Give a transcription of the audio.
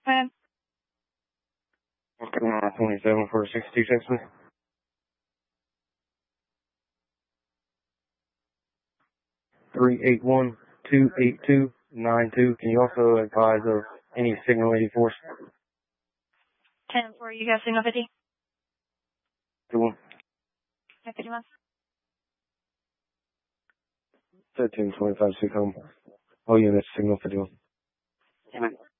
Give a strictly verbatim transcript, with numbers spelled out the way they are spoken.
ahead. twenty-seven for sixty-two, text me. three eight one, two eight two, nine two. Can you also advise of any signal eighty force? ten four, you got signal fifty? Two one. fifty-one. thirteen twenty-five, six home. Oh, units, signal fifty-one. Amen.